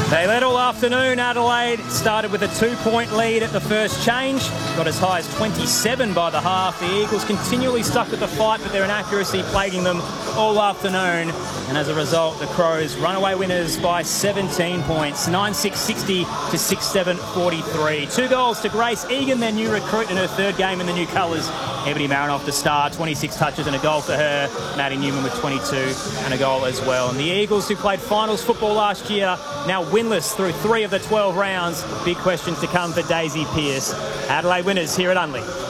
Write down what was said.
They led all afternoon. Adelaide started with a 2-point lead at the first change. Got as high as 27 by the half. The Eagles continually stuck with the fight, but their inaccuracy plaguing them all afternoon. And as a result, the Crows runaway winners by 17 points, 9-6-60 to 6-7-43. 2 goals to Grace Egan, their new recruit in her third game in the new colours. Ebony Marinoff, the star, 26 touches and a goal for her. Maddie Newman with 22 and a goal as well. And the Eagles, who played finals football last year, now winless through 3 of the 12 rounds. Big questions to come for Daisy Pearce. Adelaide winners here at Unley.